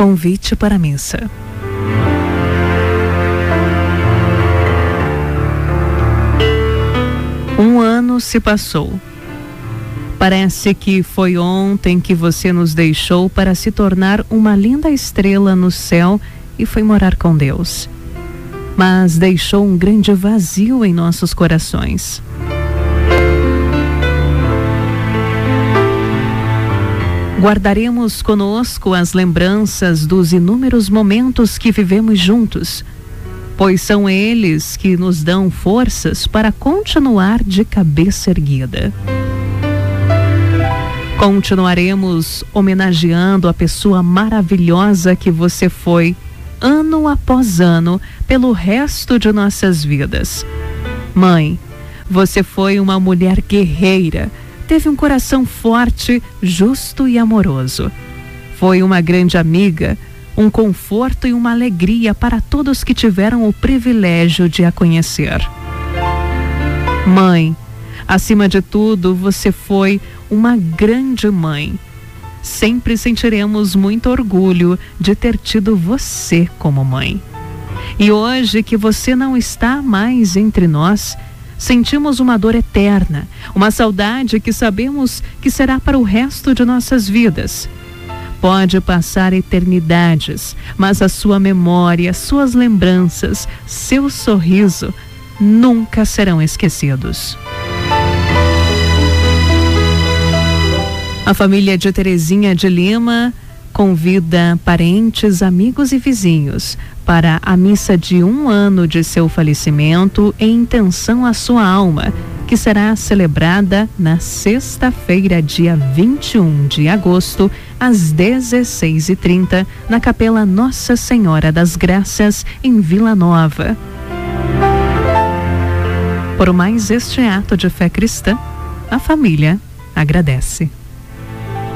Convite para a missa. Um ano se passou. Parece que foi ontem que você nos deixou para se tornar uma linda estrela no céu e foi morar com Deus. Mas deixou um grande vazio em nossos corações. Guardaremos conosco as lembranças dos inúmeros momentos que vivemos juntos, pois são eles que nos dão forças para continuar de cabeça erguida. Continuaremos homenageando a pessoa maravilhosa que você foi, ano após ano, pelo resto de nossas vidas. Mãe, você foi uma mulher guerreira, teve um coração forte, justo e amoroso. Foi uma grande amiga, um conforto e uma alegria para todos que tiveram o privilégio de a conhecer. Mãe, acima de tudo, você foi uma grande mãe. Sempre sentiremos muito orgulho de ter tido você como mãe. E hoje que você não está mais entre nós, sentimos uma dor eterna, uma saudade que sabemos que será para o resto de nossas vidas. Pode passar eternidades, mas a sua memória, suas lembranças, seu sorriso nunca serão esquecidos. A família de Terezinha de Lima convida parentes, amigos e vizinhos para a missa de 1 ano de seu falecimento em intenção à sua alma, que será celebrada na sexta-feira, dia 21 de agosto, às 16h30, na Capela Nossa Senhora das Graças, em Vila Nova. Por mais este ato de fé cristã, a família agradece.